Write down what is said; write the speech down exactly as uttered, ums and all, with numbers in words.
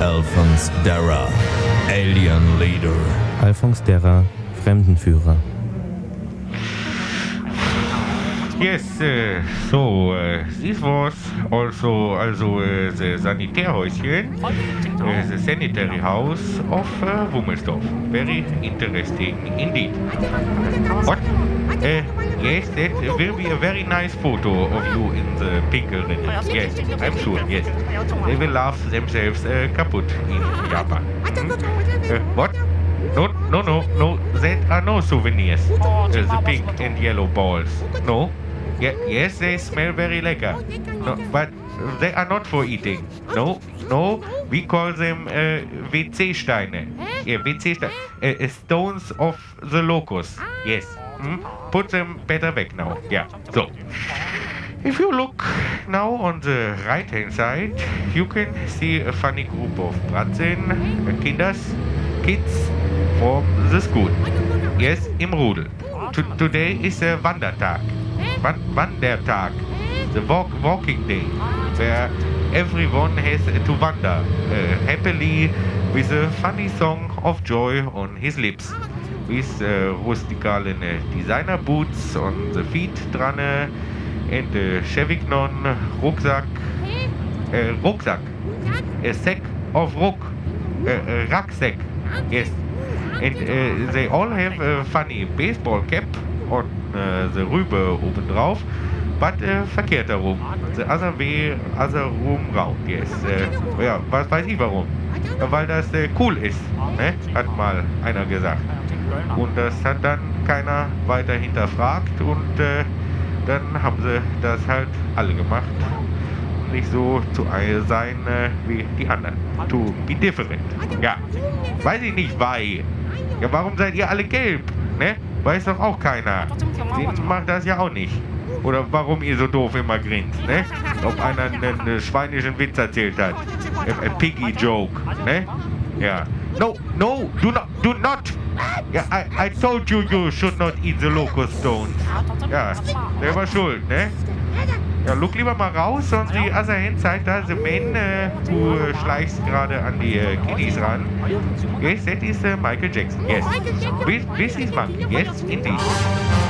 Alphonse Darra, Alien Leader. Alphonse Darra, Fremdenführer. Yes, uh, so uh, this was also also uh, the Sanitärhäuschen, uh, the sanitary house of uh, Wummelsdorf. Very interesting indeed. What? Uh, yes, that will be a very nice photo of you in the pink linen. Yes, I'm sure, yes. They will laugh themselves uh, kaputt in Japan. Hmm? Uh, what? No, no, no, no, that are no souvenirs. Uh, the pink and yellow balls. No? Yeah, yes, they smell very lecker. No, but they are not for eating. No, no, we call them uh, W C-Steine. Yeah, W C-Steine. Uh, stones of the locust. Yes. Hmm? Put them better back now. Yeah, so. If you look now on the right-hand side, you can see a funny group of Bratzen, uh, kinders, kids from the school. Yes, im Rudel. To today is a Wandertag. Wan Wandertag, the walk walking day, where everyone has to wander uh, happily with a funny song of joy on his lips, with uh, rustikalen uh, designer boots on the feet dran uh, and a Chevignon rucksack, uh, rucksack, a sack of ruck, uh, a rucksack, yes, and uh, they all have a funny baseball cap on uh, the Rübe obendrauf, but uh, verkehrt herum. The other way, other room round, yes. Uh, ja, was weiß ich warum. Weil das äh, cool ist, ne? Hat mal einer gesagt. Und das hat dann keiner weiter hinterfragt und äh, dann haben sie das halt alle gemacht. Nicht so zu sein äh, wie die anderen. To be different. Ja, weiß ich nicht, why. Ja, warum seid ihr alle gelb, ne? Weiß doch auch keiner. Sie macht das ja auch nicht. Oder warum ihr so doof immer grinst, ne? Ob einer einen, einen schweinischen Witz erzählt hat. A, a piggy joke, ne? Ja. No, no, do not, do not! Ja, I, I told you you should not eat the locust stones. Ja, selber schuld, ne? Ja, look lieber mal raus on the other hand side, da the man, uh, du uh, schleichst gerade an die uh, Kiddies ran. Yes, that is uh, Michael Jackson, yes. This, this is Monkey, yes, indeed.